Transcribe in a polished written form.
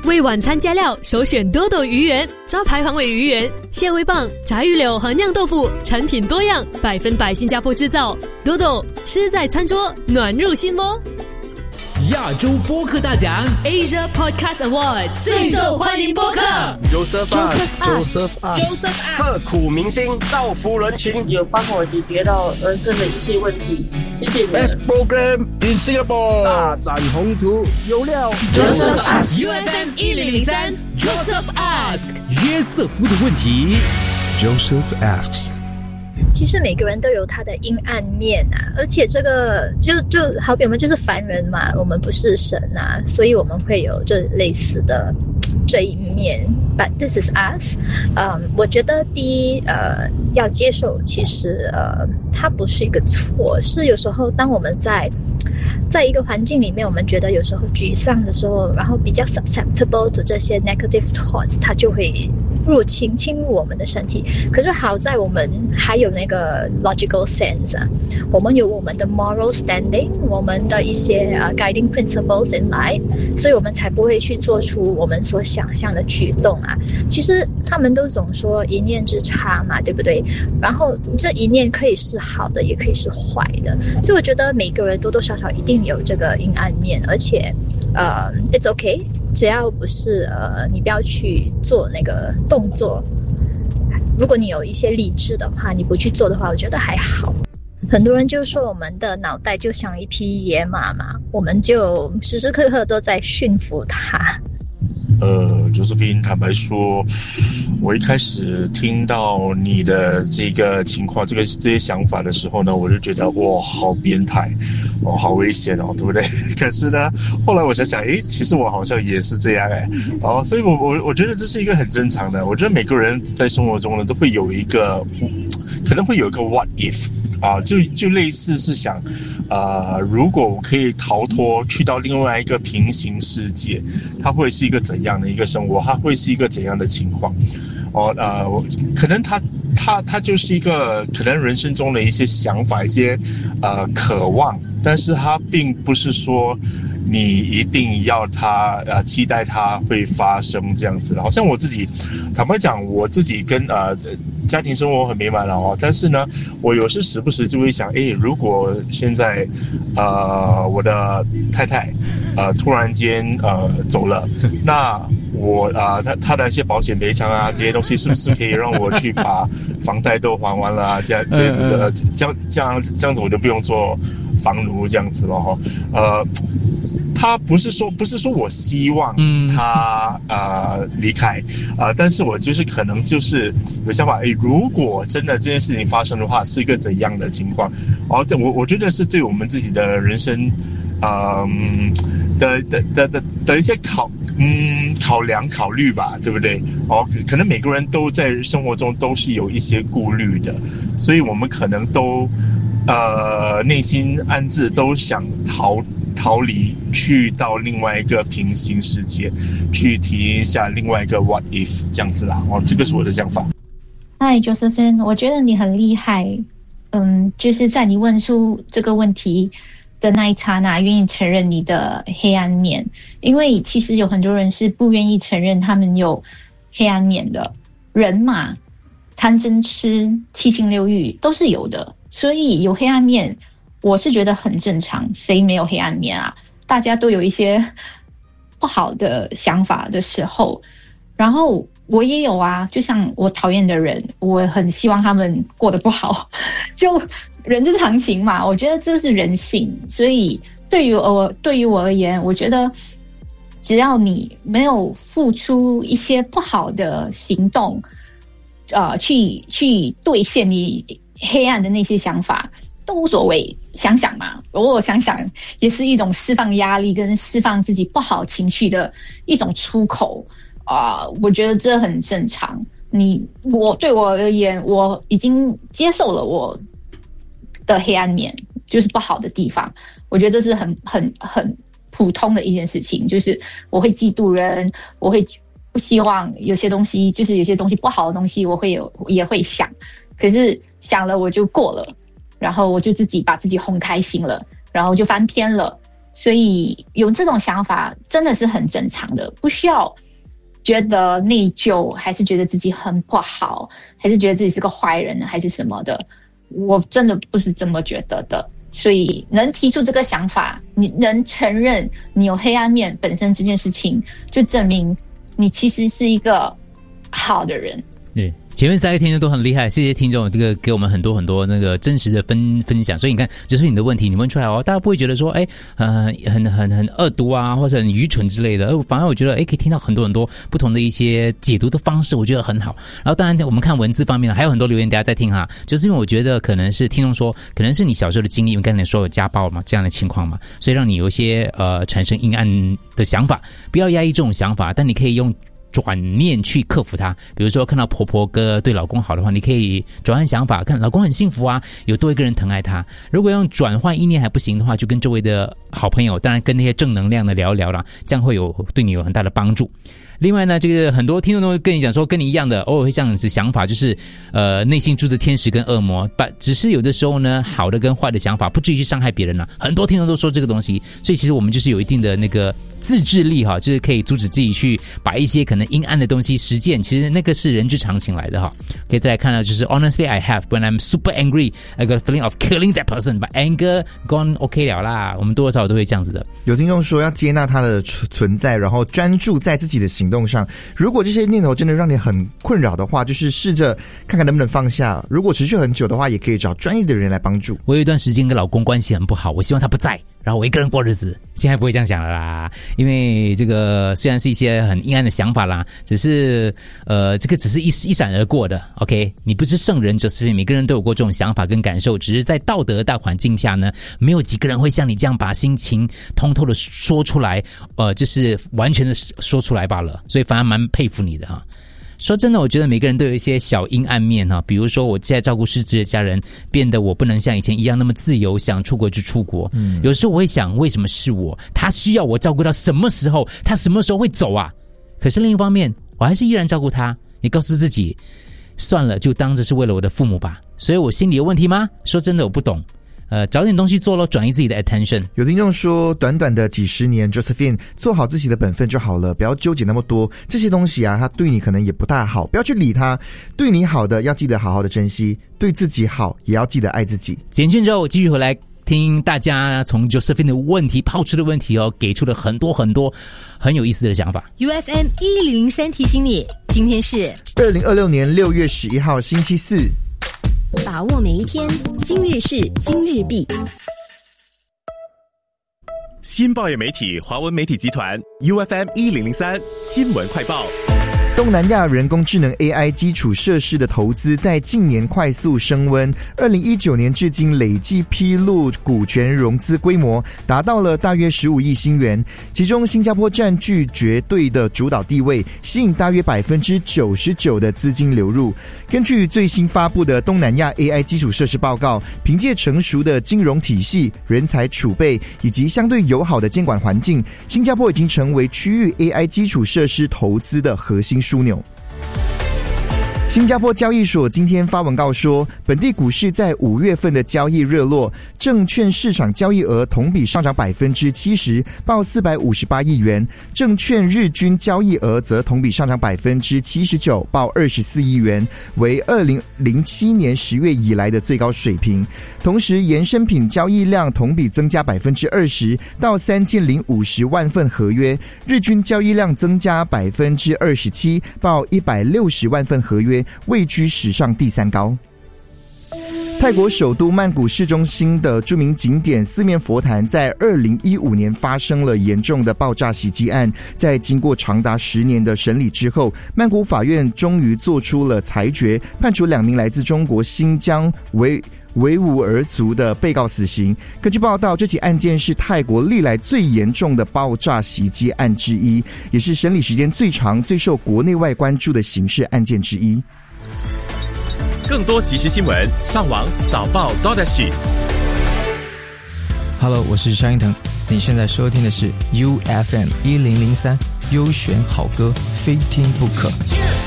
为晚餐加料，首选多多鱼圆、招牌黄尾鱼圆、蟹味棒、炸鱼柳和酿豆腐，产品多样，100%新加坡制造。多多吃在餐桌，暖入心窝。 亚洲播客大奖 Asia Podcast Award 最受欢迎播客 Joseph Us 刻苦铭心，造福人群， 有帮我解决到人生的一些问题，谢谢你。 Best program in Singapore， 大展宏图，有料。 Joseph Us UFM 1003 Joseph Ask 约瑟夫的问题。 Joseph Asks。 其实每个人都有他的阴暗面啊，而且这个就好比我们就是凡人嘛，我们不是神啊，所以我们会有这类似的这一面。But this is us。我觉得第一要接受，其实它不是一个错，是有时候当我们在一个环境里面，我们觉得有时候沮丧的时候，然后比较 susceptible to 这些 negative thoughts， 它就会侵入我们的身体。可是好在我们还有那个 logical sense 啊，我们有我们的 moral standing， 我们的一些guiding principles in life， 所以我们才不会去做出我们所想象的举动啊。其实他们都总说一念之差嘛，对不对？然后这一念可以是好的，也可以是坏的，所以我觉得每个人多多少少一定有这个阴暗面，而且it's okay， 只要不是你不要去做那个动作，如果你有一些理智的话，你不去做的话，我觉得还好。很多人就说我们的脑袋就像一匹野马嘛，我们就时时刻刻都在驯服它。 Josephine， 坦白说，我一开始听到你的这个情况，这些想法的时候呢，我就觉得哇，好变态，哦，好危险哦，对不对？可是呢，后来我想想，其实我好像也是这样所以我觉得这是一个很正常的。我觉得每个人在生活中呢，都会有一个，可能会有一个 what if。就类似是想，如果我可以逃脱去到另外一个平行世界，它会是一个怎样的一个生活？它会是一个怎样的情况？可能它就是一个可能人生中的一些想法，一些渴望，但是它并不是说你一定要它期待它会发生这样子的。好像我自己坦白讲，我自己跟家庭生活很美满了但是呢，我有时不时就会想，如果现在我的太太突然间走了，那我他的一些保险赔偿啊这些东西是不是可以让我去把房贷都还完了啊？这样子我就不用做房奴这样子了他不是说我希望他离开但是我就是可能就是有想法，如果真的这件事情发生的话，是一个怎样的情况？我觉得是对我们自己的人生的一些考量考虑吧，对不对？可能每个人都在生活中都是有一些顾虑的，所以我们可能都内心暗自都想逃离，去到另外一个平行世界，去体验一下另外一个 what if 这样子啦。这个是我的想法。 嗨 Josephine， 我觉得你很厉害。就是在你问出这个问题的那一刹那，愿意承认你的黑暗面，因为其实有很多人是不愿意承认他们有黑暗面的。人嘛，贪嗔痴七情六欲都是有的，所以有黑暗面我是觉得很正常，谁没有黑暗面啊？大家都有一些不好的想法的时候，然后我也有啊，就像我讨厌的人，我很希望他们过得不好，就人之常情嘛，我觉得这是人性。所以对于我而言，我觉得只要你没有付出一些不好的行动去兑现你黑暗的那些想法都无所谓，想想嘛，偶尔想想也是一种释放压力跟释放自己不好情绪的一种出口我觉得这很正常。对我而言，我已经接受了我的黑暗面，就是不好的地方。我觉得这是很普通的一件事情，就是我会嫉妒人，我会不希望有些东西，就是有些东西不好的东西，也会想，可是想了我就过了，然后我就自己把自己哄开心了，然后就翻篇了。 所以有这种想法真的是很正常的，不需要觉得内疚，还是觉得自己很不好，还是觉得自己是个坏人呢，还是什么的。我真的不是这么觉得的。所以能提出这个想法，你能承认你有黑暗面本身这件事情，就证明你其实是一个好的人。 对，前面3个听众都很厉害，谢谢听众这个给我们很多那个真实的分享。所以你看，就是你的问题你问出来大家不会觉得说很恶毒啊，或者很愚蠢之类的，反而我觉得可以听到很多不同的一些解读的方式，我觉得很好。然后当然我们看文字方面还有很多留言大家在听哈，就是因为我觉得可能是听众说，可能是你小时候的经历，因为刚才说有家暴嘛这样的情况嘛，所以让你有一些产生阴暗的想法，不要压抑这种想法，但你可以用转念去克服它。比如说看到婆婆哥对老公好的话，你可以转换想法，看老公很幸福啊，有多一个人疼爱他。如果用转换意念还不行的话，就跟周围的好朋友，当然跟那些正能量的聊一聊啦，这样会对你有很大的帮助。另外呢，这个很多听众都会跟你讲说，跟你一样的偶尔会这样子想法，就是内心住着天使跟恶魔，只是有的时候呢，好的跟坏的想法不至于去伤害别人了。很多听众都说这个东西，所以其实我们就是有一定的那个自制力哈，就是可以阻止自己去把一些可能阴暗的东西实践，其实那个是人之常情来的哈。可以再来看到就是 Honestly I have when I'm super angry I got a feeling of killing that person but anger gone OK 了啦，我们多多少少都会这样子的。 有听众说要接纳它的存在，然后专注在自己的行动上。如果这些念头真的让你很困扰的话，就是试着看看能不能放下。如果持续很久的话，也可以找专业的人来帮助。 我有一段时间跟老公关系很不好，我希望他不在，然后我一个人过日子。现在不会这样想了啦，因为这个虽然是一些很阴暗的想法啦，只是这个只是一闪而过的。 OK， 你不是圣人 Josephine， 每个人都有过这种想法跟感受，只是在道德大环境下呢，没有几个人会像你这样把心情通透的说出来，就是完全的说出来罢了，所以反而蛮佩服你的哈。说真的，我觉得每个人都有一些小阴暗面哈，比如说我现在照顾失智的家人，变得我不能像以前一样那么自由，想出国就出国。有时候我会想，为什么是我？他需要我照顾到什么时候？他什么时候会走啊？可是另一方面，我还是依然照顾他，也告诉自己，算了，就当着是为了我的父母吧。所以我心里有问题吗？说真的，我不懂。找点东西做咯，转移自己的 attention。 有听众说，短短的几十年 Josephine 做好自己的本分就好了，不要纠结那么多，这些东西啊，它对你可能也不大好，不要去理它。对你好的要记得好好的珍惜，对自己好也要记得爱自己。 简讯之后继续回来听大家从 Josephine 的问题抛出的问题给出了很多很有意思的想法。 UFM 1003提醒你，今天是 2026年6月11号星期四。 把握每一天，今日事今日毕。 新报业媒体华文媒体集团 UFM 1003新闻快报。 东南亚人工智能 AI 基础设施的投资在近年快速升温，2019年至今累计披露股权融资规模达到了大约15亿新元，其中新加坡占据绝对的主导地位，吸引大约 99% 的资金流入。根据最新发布的东南亚 AI 基础设施报告，凭借成熟的金融体系、人才储备以及相对友好的监管环境，新加坡已经成为区域 AI 基础设施投资的核心枢纽。新加坡交易所今天发文告说，本地股市在5月份的交易热络，证券市场交易额同比上涨 70%， 报458亿元，证券日均交易额则同比上涨 79%， 报24亿元，为2007年10月以来的最高水平。同时衍生品交易量同比增加 20%， 到3050万份合约，日均交易量增加 27%， 报160万份合约，位居史上第3高。泰国首都曼谷市中心的著名景点四面佛坛在2015年发生了严重的爆炸袭击案，在经过长达10年的审理之后，曼谷法院终于做出了裁决，判处2名来自中国新疆维吾尔族的被告死刑。根据报道，这起案件是泰国历来最严重的爆炸袭击案之一，也是审理时间最长、最受国内外关注的刑事案件之一。 更多即时新闻，上网早报 .Hello， 我是萧英腾，你现在收听的是 UFM 1003优选好歌，非听不可。